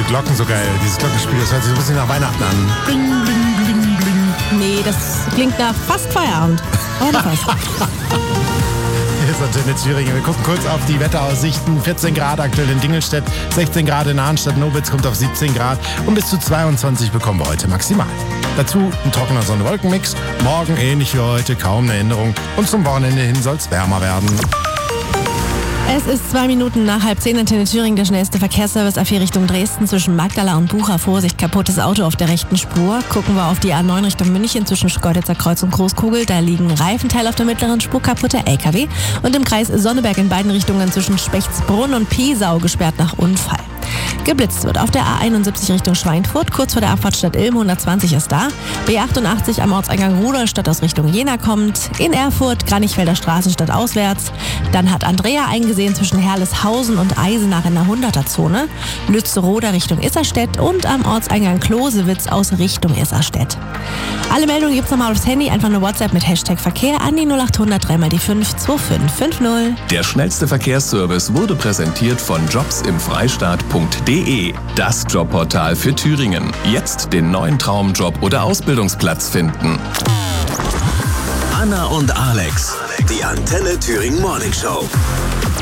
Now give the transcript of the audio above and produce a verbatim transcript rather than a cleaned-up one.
Glocken so geil. Dieses Glockenspiel, das hört sich so ein bisschen nach Weihnachten an. Bling, bling, bling, bling. Nee, das klingt nach fast Feierabend. Oder fast. Hier ist Antenne Thüringen. Wir gucken kurz auf die Wetteraussichten. vierzehn Grad aktuell in Dingelstedt, sechzehn Grad in Arnstadt-Nobitz, kommt auf siebzehn Grad und bis zu zweiundzwanzig bekommen wir heute maximal. Dazu ein trockener Sonne-Wolken-Mix. Morgen ähnlich wie heute, kaum eine Änderung. Und zum Wochenende hin soll es wärmer werden. Es ist zwei Minuten nach halb zehn. Antenne Thüringen, der schnellste Verkehrsservice A vier Richtung Dresden zwischen Magdala und Bucha. Vorsicht, kaputtes Auto auf der rechten Spur. Gucken wir auf die A neun Richtung München zwischen Schkeuditzer Kreuz und Großkugel. Da liegen Reifenteile auf der mittleren Spur, kaputter L K W. Und im Kreis Sonneberg in beiden Richtungen zwischen Spechtsbrunn und Piesau gesperrt nach Unfall. Geblitzt wird auf der A einundsiebzig Richtung Schweinfurt, kurz vor der Abfahrt Stadt Ilm, hundertzwanzig ist da. B achtundachtzig am Ortseingang Rudolstadt aus Richtung Jena kommt. In Erfurt, Kranichfelder Straßenstadt auswärts. Dann hat Andrea eingesehen zwischen Herleshausen und Eisenach in der hunderter-Zone. Lützeroda Richtung Isserstedt und am Ortseingang Klosewitz aus Richtung Isserstedt. Alle Meldungen gibt's nochmal aufs Handy, einfach eine WhatsApp mit Hashtag Verkehr an die null acht hundert drei mal die fünf zwei fünf fünf null. Der schnellste Verkehrsservice wurde präsentiert von jobs im Freistaat punkt de, das Jobportal für Thüringen. Jetzt den neuen Traumjob oder Ausbildungsplatz finden. Anna und Alex, die Antenne Thüringen Morning Show.